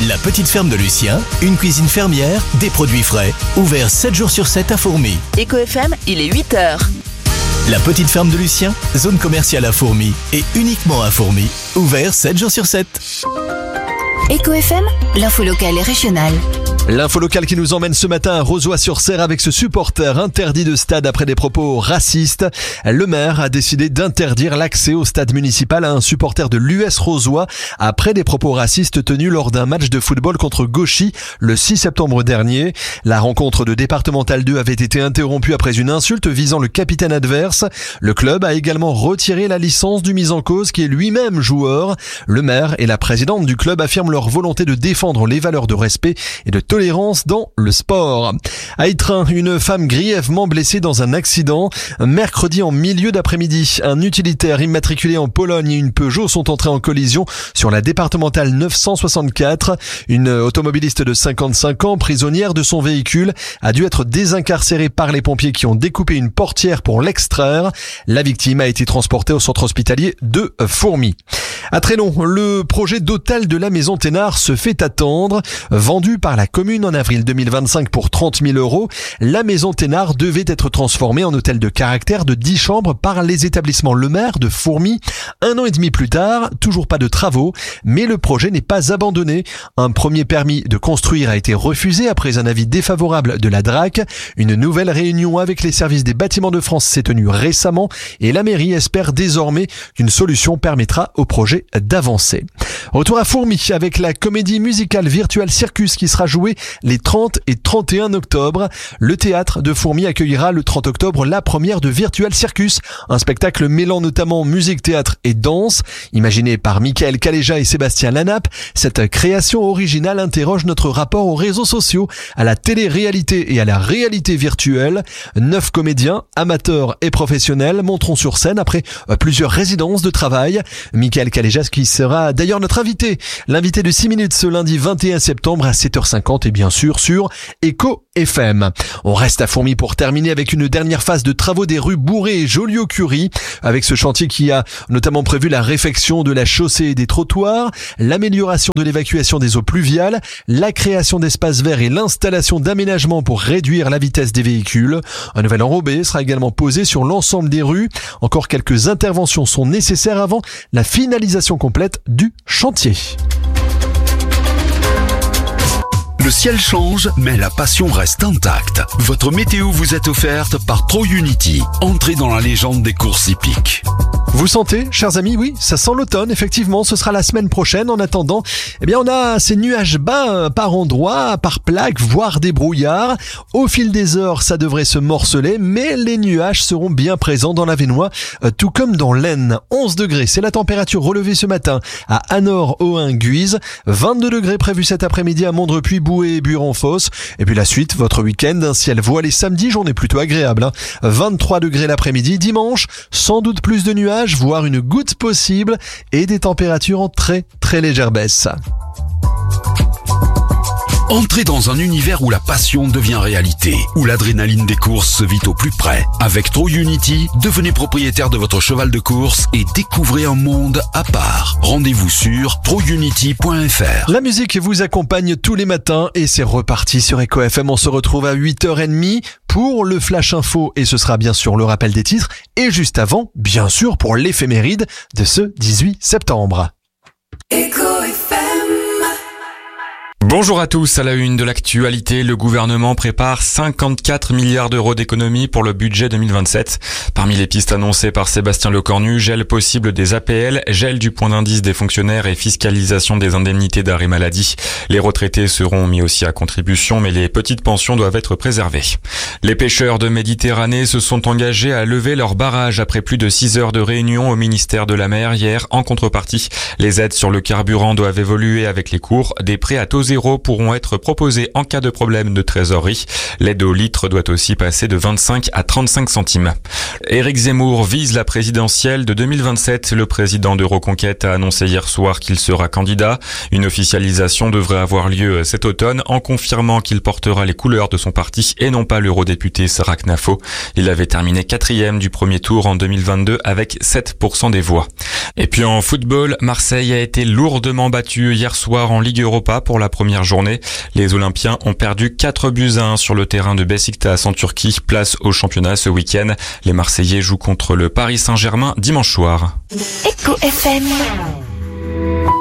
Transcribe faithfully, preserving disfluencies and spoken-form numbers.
La petite ferme de Lucien, une cuisine fermière, des produits frais, ouvert sept jours sur sept à Fourmi. Eco F M, il est huit heures. La petite ferme de Lucien, zone commerciale à Fourmi et uniquement à Fourmi, ouvert sept jours sur sept. Eco F M, l'info locale et régionale. L'info locale qui nous emmène ce matin à Rozoy-sur-Serre avec ce supporter interdit de stade après des propos racistes. Le maire a décidé d'interdire l'accès au stade municipal à un supporter de l'U S Rozoy après des propos racistes tenus lors d'un match de football contre Gauchy le six septembre dernier. La rencontre de départemental deux avait été interrompue après une insulte visant le capitaine adverse. Le club a également retiré la licence du mis en cause qui est lui-même joueur. Le maire et la présidente du club affirment leur volonté de défendre les valeurs de respect et de tolérance dans le sport. À Ytrain, une femme grièvement blessée dans un accident. Mercredi en milieu d'après-midi, un utilitaire immatriculé en Pologne et une Peugeot sont entrés en collision sur la départementale neuf cent soixante-quatre. Une automobiliste de cinquante-cinq ans, prisonnière de son véhicule, a dû être désincarcérée par les pompiers qui ont découpé une portière pour l'extraire. La victime a été transportée au centre hospitalier de Fourmi. À Trénon, le projet d'hôtel de la Maison Thénard se fait attendre. Vendu par la commune en avril deux mille vingt-cinq pour trente mille euros, la Maison Thénard devait être transformée en hôtel de caractère de dix chambres par les établissements Le Maire de Fourmi. Un an et demi plus tard, toujours pas de travaux, mais le projet n'est pas abandonné. Un premier permis de construire a été refusé après un avis défavorable de la D R A C. Une nouvelle réunion avec les services des bâtiments de France s'est tenue récemment et la mairie espère désormais qu'une solution permettra au projet d'avancer. Retour à Fourmi avec la comédie musicale Virtual Circus qui sera jouée les trente et trente et un octobre. Le théâtre de Fourmi accueillera le trente octobre la première de Virtual Circus, un spectacle mêlant notamment musique, théâtre et danse. Imaginé par Michael Caléja et Sébastien Lanap, cette création originale interroge notre rapport aux réseaux sociaux, à la télé-réalité et à la réalité virtuelle. Neuf comédiens, amateurs et professionnels, monteront sur scène après plusieurs résidences de travail. Michael Caléja qui sera d'ailleurs notre invité, l'invité de six minutes ce lundi vingt et un septembre à sept heures cinquante et bien sûr sur Eco F M. On reste à Fourmi pour terminer avec une dernière phase de travaux des rues Bourré et Joliot-Curie, avec ce chantier qui a notamment prévu la réfection de la chaussée et des trottoirs, l'amélioration de l'évacuation des eaux pluviales, la création d'espaces verts et l'installation d'aménagements pour réduire la vitesse des véhicules. Un nouvel enrobé sera également posé sur l'ensemble des rues. Encore quelques interventions sont nécessaires avant la finalisation complète du chantier. Le ciel change, mais la passion reste intacte. Votre météo vous est offerte par ProUnity. Entrez dans la légende des courses hippiques. Vous sentez, chers amis, oui, ça sent l'automne, effectivement, ce sera la semaine prochaine. En attendant, eh bien, on a ces nuages bas par endroits, par plaques, voire des brouillards. Au fil des heures, ça devrait se morceler, mais les nuages seront bien présents dans l'Avesnois, tout comme dans l'Aisne. onze degrés, c'est la température relevée ce matin à Anor, Ohain, Guise. vingt-deux degrés prévus cet après-midi à Mondrepuis, Boué et Buron-Fosse. Et puis la suite, votre week-end, un ciel voilé samedi, journée plutôt agréable. Hein. vingt-trois degrés l'après-midi, dimanche, sans doute plus de nuages, voire une goutte possible et des températures en très très légère baisse. Entrez dans un univers où la passion devient réalité, où l'adrénaline des courses se vit au plus près. Avec ProUnity, devenez propriétaire de votre cheval de course et découvrez un monde à part. Rendez-vous sur pro unity point f r. La musique vous accompagne tous les matins et c'est reparti sur Eco F M. On se retrouve à huit heures trente pour le Flash Info et ce sera bien sûr le rappel des titres et juste avant, bien sûr, pour l'éphéméride de ce dix-huit septembre. Eco F M. Bonjour à tous, à la une de l'actualité, le gouvernement prépare cinquante-quatre milliards d'euros d'économies pour le budget deux mille vingt-sept. Parmi les pistes annoncées par Sébastien Lecornu, gel possible des A P L, gel du point d'indice des fonctionnaires et fiscalisation des indemnités d'arrêt maladie. Les retraités seront mis aussi à contribution, mais les petites pensions doivent être préservées. Les pêcheurs de Méditerranée se sont engagés à lever leur barrage après plus de six heures de réunion au ministère de la Mer hier. En contrepartie, les aides sur le carburant doivent évoluer avec les cours, des prêts à taux zéro euros pourront être proposés en cas de problème de trésorerie. L'aide au litre doit aussi passer de vingt-cinq à trente-cinq centimes. Éric Zemmour vise la présidentielle de deux mille vingt-sept. Le président de Reconquête a annoncé hier soir qu'il sera candidat. Une officialisation devrait avoir lieu cet automne en confirmant qu'il portera les couleurs de son parti et non pas l'eurodéputé Sarah Knafo. Il avait terminé quatrième du premier tour en deux mille vingt-deux avec sept pour cent des voix. Et puis en football, Marseille a été lourdement battu hier soir en Ligue Europa pour la première journée. Les Olympiens ont perdu quatre buts à un sur le terrain de Beşiktaş en Turquie. Place au championnat ce week-end. Les Marseillais jouent contre le Paris Saint-Germain dimanche soir. Eco F M.